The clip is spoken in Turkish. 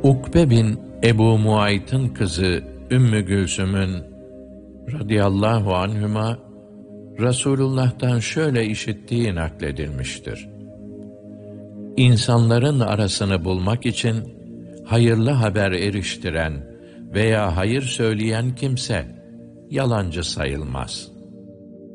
Ukbe bin Ebu Muayt'ın kızı Ümmü Gülsüm'ün radıyallahu anhüma Resulullah'tan şöyle işittiği nakledilmiştir. İnsanların arasını bulmak için hayırlı haber eriştiren veya hayır söyleyen kimse yalancı sayılmaz.